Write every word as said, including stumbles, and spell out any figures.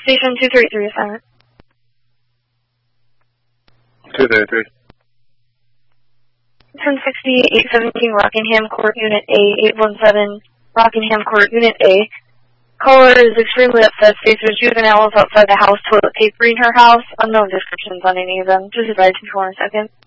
Station two thirty-three, assignment. two thirty-three. ten sixty, eight seventeen, Rockingham Court, Unit A, eight one seven, Rockingham Court, Unit A. Caller is extremely upset, states there's juveniles outside the house toilet papering her house. Unknown descriptions on any of them. Just advise me for a second.